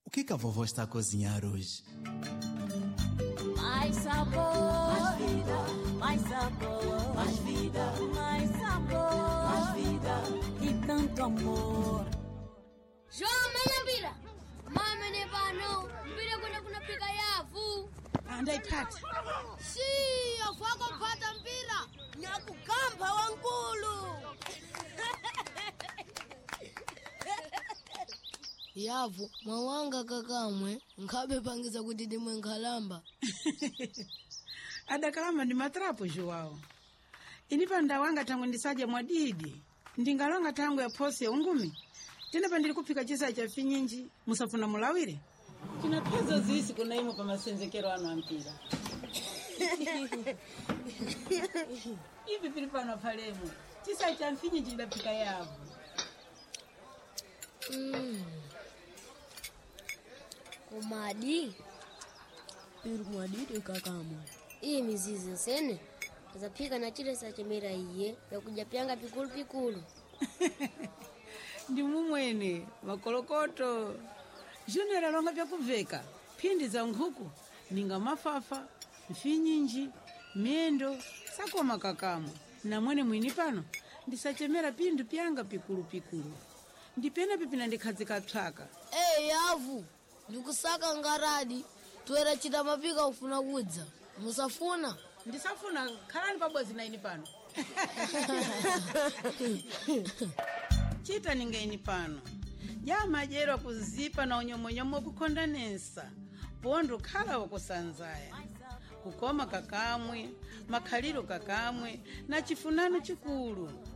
O que a vovó está a cozinhar hoje? Mais sabor, mais vida, mais sabor, mais vida, mais sabor, mais vida e tanto amor. João, menya mpira. Mama ne pano, mpira kwenda kunapika yavu. Andaipata. Si, yavu wako pata mpira. Nyakukamba wankulu. Yavu, mawanga kakamwe, nkabe pangiza kuti dimwe nkhalamba. Adakalamba ndi matrapo João. Inipa ndawanga tangu ndisaje mwadidi. Ndingalonga tangu ya posi ya ungumi. Tena pandili kupika chisa cha finyinji, musafuna mulawire. Kina pezo zisi kuna imo pa masenzekero anu ampira. Ivi pilipano palemu. Chisa cha finyinji ndapika yavu. Kumadi. Iru mwadidi kakamwe. Iyi mizizi nsene. Zapika na chile sa chemera iye. Ya kuja pianga pikulu pikulu. Ndi mumwene, makolokoto. Junera longa vya kuveka. Pindi za nkhuku. Ninga mafafa, mfinyinji, miendo, sako makakamu. Na mwene mwini pano. Ndisachemera pindu pianga pikulu pikulu. Ndipena pipina ndikhazika tsaka. Yavu, ndikusaka ngaradi. Tuwera chita mapika ufuna kudza. Musafuna? Ndisafuna khalani pabwezi na ini pano. Chita ninga ini pano. Jama jero kuzipa na unyomonyomo kukondanesa. Pondo khala wakusanzaya. Kukoma kakamwe, makhaliro kakamwe, na chifunano chikulu.